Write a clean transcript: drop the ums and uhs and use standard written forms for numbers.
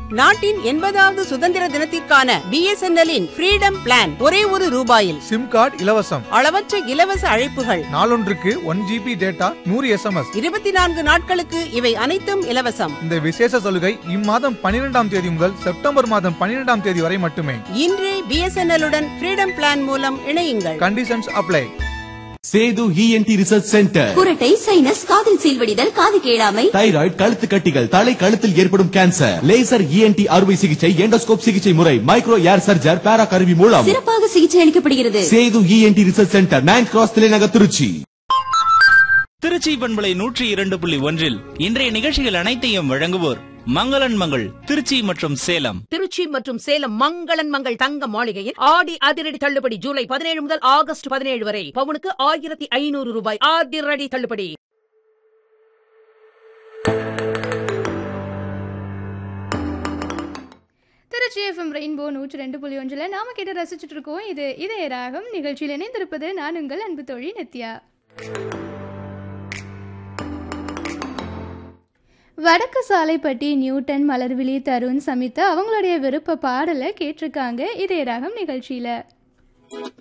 நாட்டின் 80வது சுதந்திர தினத்திற்கான BSNL-இன் ஃப்ரீடம் பிளான் ஒரே ₹1 சிம் கார்டு இலவசம். அளவற்ற இலவச அழைப்புகள். நாளொன்றுக்கு 1 GB டேட்டா, 100 SMS. 24 நாட்களுக்கு இவை அனைத்தும் இலவசம். இந்த விசேஷ சலுகை இம்மாதம் 12ஆம் தேதி முதல் செப்டம்பர் மாதம் 12ஆம் தேதி வரை மட்டுமே. இன்றே BSNL-உடன் ஃப்ரீடம் பிளான் மூலம் இணையுங்கள். Conditions apply. Setu ENT research centre. குரட்டை, சைனஸ், காதில் சீல்வடிதல், காது கேளாமை, தைராய்டு, கழுத்து கட்டிகள், தலை கழுத்தில் ஏற்படும் கேன்சர், லேசர் ENT அறுவை சிகிச்சை, எண்டோஸ்கோப் சிகிச்சை முறை, மைக்ரோ ஏர் சர்ஜர், பேரா கருவி மூலம் சிறப்பாக சிகிச்சை அளிக்கப்படுகிறது. Setu ENT research centre, 9th cross தலைநகர் திருச்சி. திருச்சி பண்பலை 102.1 இன்றைய நிகழ்ச்சிகள் அனைத்தையும் வழங்குவோர் மங்களன் மங்கள் திருச்சி மற்றும் சேலம். திருச்சி மற்றும் சேலம் மங்களன் மங்கள் தங்க மாளிகையில் ஆடி அதிரடி தள்ளுபடி ஜூலை 17 முதல் ஆகஸ்ட் 17 வரை பவுனுக்கு ₹1500 அதிரடி தள்ளுபடி. திருச்சி FM ரெயின்போ 102.1 நாம கேட்டு ரசிச்சுட்டு இருக்கோம். இது இதய ராகம் நிகழ்ச்சியில் இணைந்திருப்பது நான் உங்கள் அன்பு தோழி நித்யா. வடக்கு சாலைப்பட்டி நியூட்டன், மலர்விழி, தருண், சமிதா அவங்களுடைய விருப்ப பாடலை கேட்டிருக்காங்க இதய ராகம் நிகழ்ச்சியில.